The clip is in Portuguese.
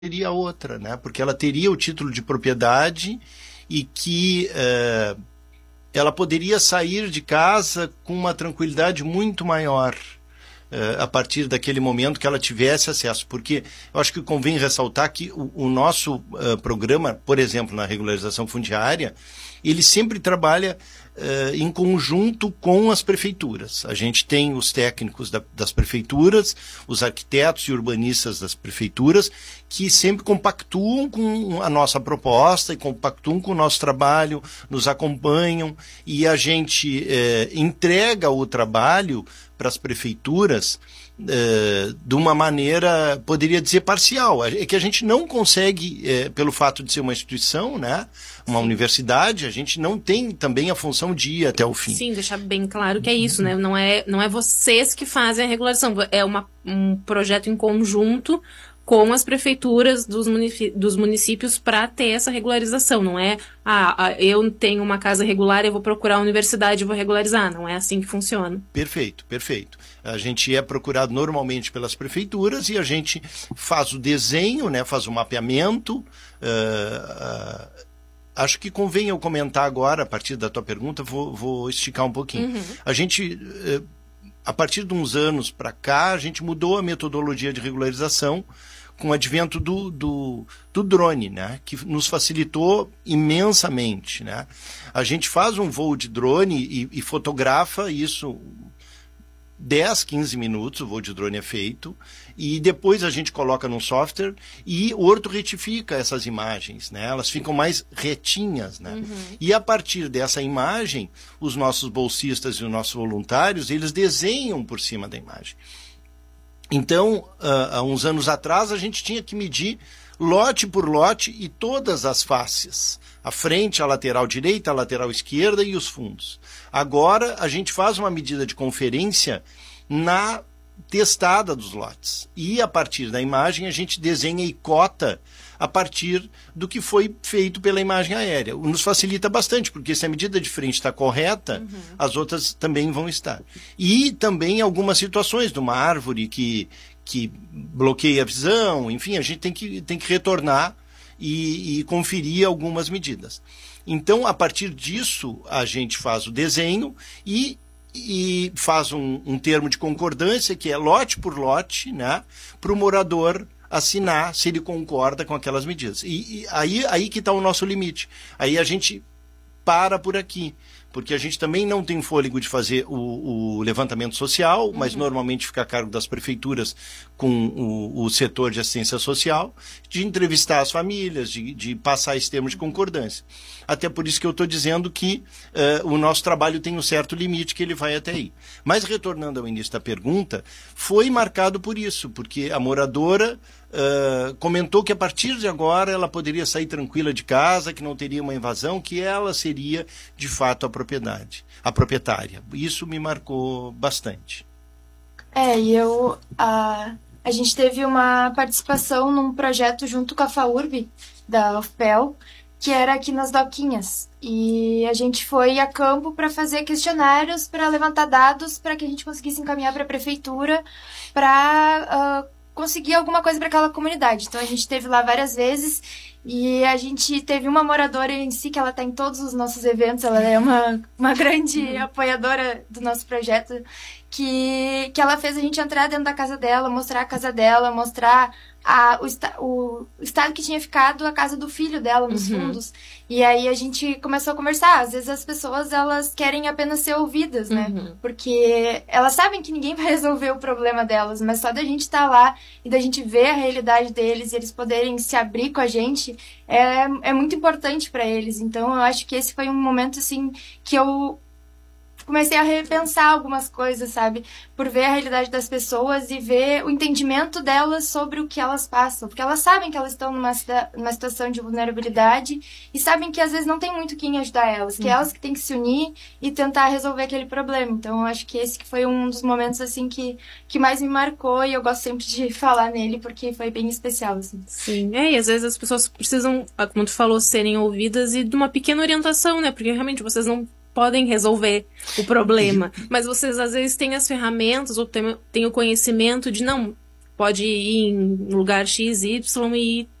seria outra, né? Porque ela teria o título de propriedade e que ela poderia sair de casa com uma tranquilidade muito maior a partir daquele momento que ela tivesse acesso. Porque eu acho que convém ressaltar que o nosso programa, por exemplo, na regularização fundiária, ele sempre trabalha em conjunto com as prefeituras. A gente tem os técnicos das prefeituras, os arquitetos e urbanistas das prefeituras, que sempre compactuam com a nossa proposta e compactuam com o nosso trabalho, nos acompanham, e a gente entrega o trabalho para as prefeituras de uma maneira, poderia dizer, parcial. É que a gente não consegue, pelo fato de ser uma instituição, né, uma universidade, a gente não tem também a função de ir até o fim. Sim, deixar bem claro que é isso, né? Não é vocês que fazem a regulação, é um projeto em conjunto com as prefeituras dos municípios para ter essa regularização. Não é, eu tenho uma casa regular, eu vou procurar a universidade e vou regularizar. Não é assim que funciona. Perfeito, perfeito. A gente é procurado normalmente pelas prefeituras e a gente faz o desenho, né, faz o mapeamento. Acho que convém eu comentar agora, a partir da tua pergunta, vou esticar um pouquinho. Uhum. A gente, a partir de uns anos para cá, a gente mudou a metodologia de regularização com o advento do drone, né, que nos facilitou imensamente, né? A gente faz um voo de drone e fotografa isso 10, 15 minutos, o voo de drone é feito, e depois a gente coloca num software e o orto retifica essas imagens, né? Elas ficam mais retinhas, né? Uhum. E a partir dessa imagem, os nossos bolsistas e os nossos voluntários, eles desenham por cima da imagem. Então, há uns anos atrás, a gente tinha que medir lote por lote e todas as faces. A frente, a lateral direita, a lateral esquerda e os fundos. Agora, a gente faz uma medida de conferência na testada dos lotes. E, a partir da imagem, a gente desenha e cota a partir do que foi feito pela imagem aérea. Nos facilita bastante, porque se a medida de frente está correta, as outras também vão estar. E também algumas situações de uma árvore que bloqueia a visão, enfim, a gente tem que retornar e conferir algumas medidas. Então, a partir disso, a gente faz o desenho e faz um termo de concordância, que é lote por lote, né, para o morador assinar se ele concorda com aquelas medidas. E aí que está o nosso limite. Aí a gente para por aqui, porque a gente também não tem fôlego de fazer o levantamento social, mas normalmente fica a cargo das prefeituras com o setor de assistência social, de entrevistar as famílias, de passar esse termo de concordância. Até por isso que eu estou dizendo que o nosso trabalho tem um certo limite que ele vai até aí. Mas retornando ao início da pergunta, foi marcado por isso, porque a moradora comentou que a partir de agora ela poderia sair tranquila de casa, que não teria uma invasão, que ela seria de fato a proprietária. Isso me marcou bastante. E a gente teve uma participação num projeto junto com a FAURB, da UFPEL, que era aqui nas Doquinhas. E a gente foi a campo para fazer questionários, para levantar dados, para que a gente conseguisse encaminhar para a prefeitura, para conseguir alguma coisa para aquela comunidade. Então a gente esteve lá várias vezes e a gente teve uma moradora em si, que ela está em todos os nossos eventos, ela é uma grande apoiadora do nosso projeto, que ela fez a gente entrar dentro da casa dela, mostrar a casa dela, mostrar o estado que tinha ficado a casa do filho dela nos fundos. E aí a gente começou a conversar. Às vezes as pessoas, elas querem apenas ser ouvidas, né? Porque elas sabem que ninguém vai resolver o problema delas, mas só da gente estar lá e da gente ver a realidade deles e eles poderem se abrir com a gente é muito importante para eles. Então eu acho que esse foi um momento assim que eu comecei a repensar algumas coisas, sabe? Por ver a realidade das pessoas e ver o entendimento delas sobre o que elas passam. Porque elas sabem que elas estão numa situação de vulnerabilidade e sabem que às vezes não tem muito quem ajudar elas, que é elas que têm que se unir e tentar resolver aquele problema. Então eu acho que esse que foi um dos momentos assim que mais me marcou e eu gosto sempre de falar nele porque foi bem especial, assim. Sim, e às vezes as pessoas precisam, como tu falou, serem ouvidas e de uma pequena orientação, né? Porque realmente vocês não podem resolver o problema, mas vocês às vezes têm as ferramentas ou têm o conhecimento de não, pode ir em lugar X, Y e